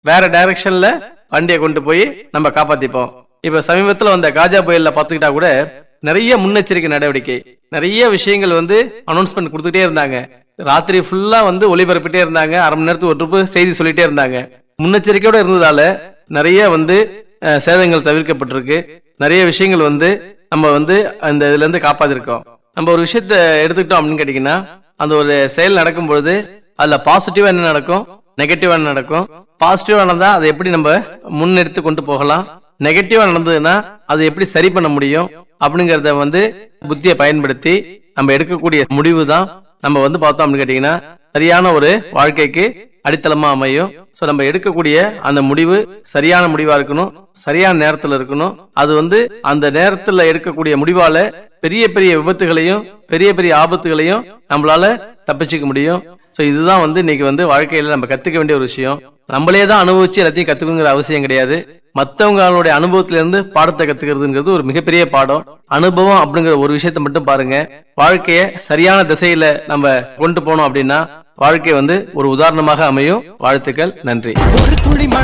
வேற டைரக்ஷன்ல வண்டியை கொண்டு போய் நம்ம காப்பாத்திப்போம். இப்ப சமீபத்துல வந்த காஜா புயல்ல பாத்துக்கிட்டா கூட நிறைய முன்னெச்சரிக்கை நடவடிக்கை, நிறைய விஷயங்கள் அனௌன்ஸ்மெண்ட் கொடுத்துட்டே இருந்தாங்க. ராத்திரி ஃபுல்லா ஒளிபரப்பிட்டே இருந்தாங்க. அரை மணி நேரத்துக்கு ஒரு ட்ரிப்பு செய்தி சொல்லிட்டே இருந்தாங்க. முன்னெச்சரிக்கையோட இருந்ததால நிறைய சேதங்கள் தவிர்க்கப்பட்டிருக்கு. நிறைய விஷயங்கள் நம்ம அந்த இதுல இருந்து காப்பாத்திருக்கோம். நம்ம ஒரு விஷயத்த எடுத்துக்கிட்டோம் அப்படின்னு கேட்டீங்கன்னா, அந்த ஒரு செயல் நடக்கும் பொழுது அதுல பாசிட்டிவா என்ன நடக்கும், நெகட்டிவா என்ன நடக்கும். பாசிட்டிவா நடந்தா அதை எப்படி நம்ம முன்னெடுத்து கொண்டு போகலாம், நெகட்டிவா நடந்ததுன்னா அதை எப்படி சரி பண்ண முடியும் அப்படிங்கறத புத்தியை பயன்படுத்தி நம்ம எடுக்கக்கூடிய முடிவு தான் நம்ம பார்த்தோம் அப்படின்னு கேட்டீங்கன்னா சரியான ஒரு வாழ்க்கைக்கு அடித்தளமா அமையும். சோ நம்ம எடுக்கக்கூடிய அந்த முடிவு சரியான முடிவா இருக்கணும், சரியான நேரத்துல இருக்கணும். அது அந்த நேரத்துல எடுக்கக்கூடிய முடிவால பெரிய பெரிய விபத்துகளையும் பெரிய பெரிய ஆபத்துகளையும் நம்மளால தப்பிச்சுக்க முடியும். சோ இதுதான் இன்னைக்கு வாழ்க்கையில நம்ம கத்துக்க வேண்டிய ஒரு விஷயம். நம்மளே தான் அனுபவிச்சு எல்லாத்தையும் கத்துக்கணுங்கிற அவசியம் கிடையாது. மத்தவங்களுடைய அனுபவத்தில இருந்து பாடத்தை கத்துக்கிறதுங்கிறது ஒரு மிகப்பெரிய பாடம். அனுபவம் அப்படிங்கிற ஒரு விஷயத்த மட்டும் பாருங்க. வாழ்க்கைய சரியான திசையில நம்ம கொண்டு போனோம் அப்படின்னா வாழ்க்கை ஒரு உதாரணமாக அமையும். வாழ்த்துக்கள். நன்றி.